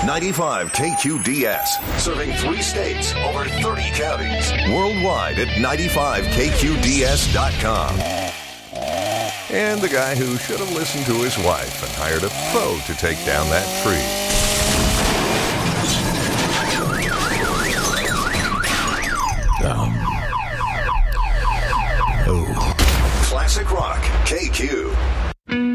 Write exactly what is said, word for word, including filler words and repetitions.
ninety-five K Q D S, serving three states, over thirty counties. Worldwide at ninety-five K Q D S dot com. And the guy who should have listened to his wife and hired a pro to take down that tree. Down.